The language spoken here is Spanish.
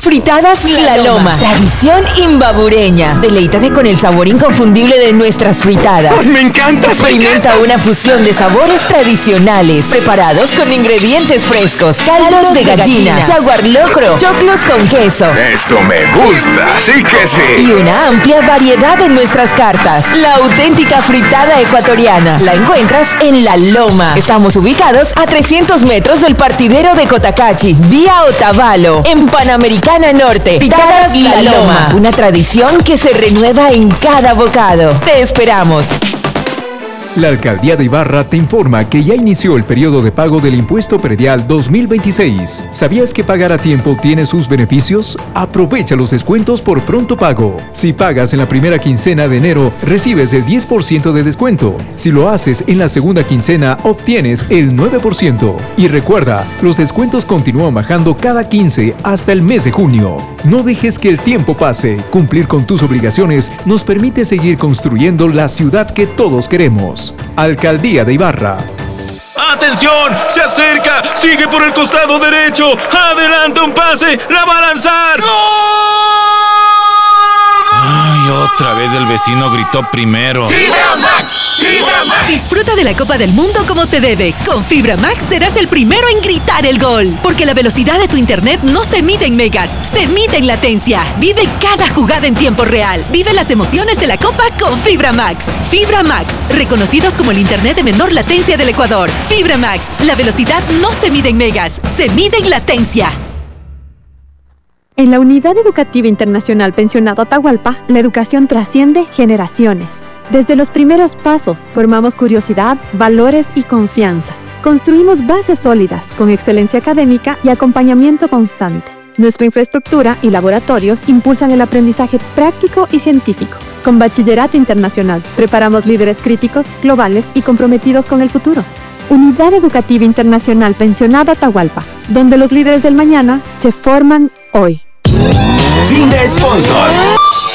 Fritadas La Loma. Tradición imbabureña. Deleítate con el sabor inconfundible de nuestras fritadas. ¡Me encanta! Experimenta una fusión de sabores tradicionales, preparados con ingredientes frescos, caldos de gallina, jaguar locro, choclos con queso. Esto me gusta, sí que sí. Y una amplia variedad en nuestras cartas. La auténtica fritada ecuatoriana. La encuentras en La Loma. Estamos ubicados a 300 metros del partidero de Cotacachi, vía Otavalo, en Panamericana Norte. Fritadas La Loma. Una tradición que se renueva en cada bocado. Te esperamos. La Alcaldía de Ibarra te informa que ya inició el periodo de pago del impuesto predial 2026. ¿Sabías que pagar a tiempo tiene sus beneficios? Aprovecha los descuentos por pronto pago. Si pagas en la primera quincena de enero, recibes el 10% de descuento. Si lo haces en la segunda quincena, obtienes el 9%. Y recuerda, los descuentos continúan bajando cada 15 hasta el mes de junio. No dejes que el tiempo pase. Cumplir con tus obligaciones nos permite seguir construyendo la ciudad que todos queremos. Alcaldía de Ibarra. ¡Atención! ¡Se acerca! ¡Sigue por el costado derecho! ¡Adelanta un pase! ¡La va a lanzar! ¡Gol! ¡Ay, otra vez el vecino gritó primero! ¡Fibra Max! ¡Fibra Max! Disfruta de la Copa del Mundo como se debe. Con Fibra Max serás el primero en gritar el gol. Porque la velocidad de tu internet no se mide en megas, se mide en latencia. Vive cada jugada en tiempo real. Vive las emociones de la Copa con Fibra Max. Fibra Max, reconocidos como el internet de menor latencia del Ecuador. Fibra Max, la velocidad no se mide en megas, se mide en latencia. En la Unidad Educativa Internacional Pensionado Atahualpa, la educación trasciende generaciones. Desde los primeros pasos, formamos curiosidad, valores y confianza. Construimos bases sólidas, con excelencia académica y acompañamiento constante. Nuestra infraestructura y laboratorios impulsan el aprendizaje práctico y científico. Con Bachillerato Internacional, preparamos líderes críticos, globales y comprometidos con el futuro. Unidad Educativa Internacional Pensionado Atahualpa, donde los líderes del mañana se forman hoy. Fin de sponsor.